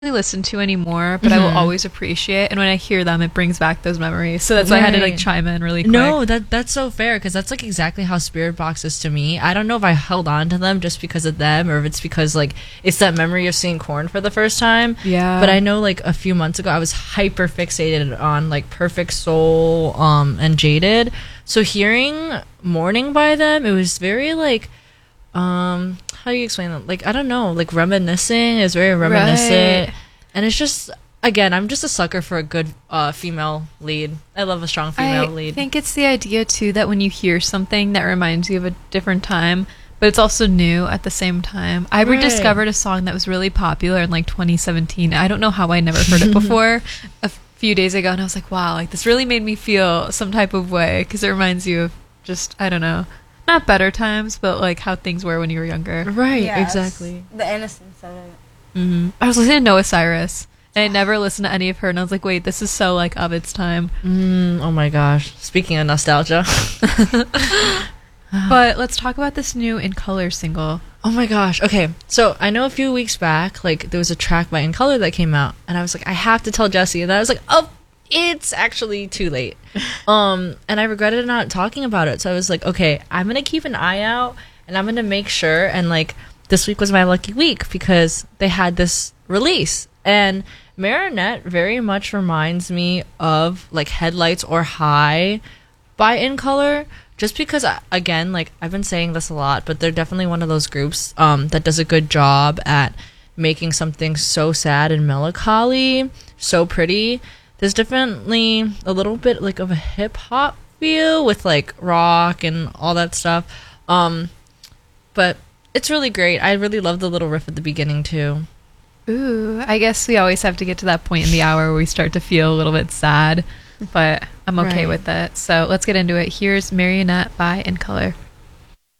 really listen to anymore, but I will always appreciate. And when I hear them, it brings back those memories. So that's why I had to like chime in really quick. No, that's so fair because that's like exactly how Spirit Box is to me. I don't know if I held on to them just because of them or if it's because like it's that memory of seeing Korn for the first time. Yeah. But I know like a few months ago I was hyper fixated on like Perfect Soul and Jaded. So hearing Morning by them, it was very like how do you explain that? Like I don't know, like reminiscing. It's very reminiscent. Right. And it's just, again, I'm just a sucker for a good female lead. I love a strong female lead. I think it's the idea, too, that when you hear something that reminds you of a different time, but it's also new at the same time. I rediscovered a song that was really popular in, like, 2017. I don't know how I never heard it before a few days ago, and I was like, wow, like, this really made me feel some type of way, because it reminds you of just, I don't know, not better times, but, like, how things were when you were younger. Right, Yes. exactly. The innocence of it. I was listening to Noah Cyrus, and I never listened to any of her, and I was like, wait, this is so, like, of its time. Oh my gosh. Speaking of nostalgia. But let's talk about this new In Color single. Oh my gosh. Okay. So I know a few weeks back, like, there was a track by In Color that came out, and I was like, I have to tell Jesse. And then I was like, oh, it's actually too late. And I regretted not talking about it. So I was like, okay, I'm going to keep an eye out, and I'm going to make sure. And, like, this week was my lucky week because they had this release. And Marinette very much reminds me of, like, Headlights or High by In Color. Just because, again, like, I've been saying this a lot, but they're definitely one of those groups that does a good job at making something so sad and melancholy, so pretty. There's definitely a little bit, like, of a hip-hop feel with, like, rock and all that stuff. But it's really great. I really love the little riff at the beginning, too. Ooh, I guess we always have to get to that point in the hour where we start to feel a little bit sad, but I'm okay with it. So let's get into it. Here's Marionette by In Color.